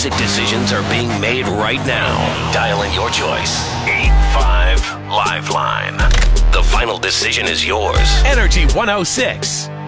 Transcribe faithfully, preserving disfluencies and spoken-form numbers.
music decisions are being made right now. Dial in your choice. eight five Liveline. The final decision is yours. Energy one oh six.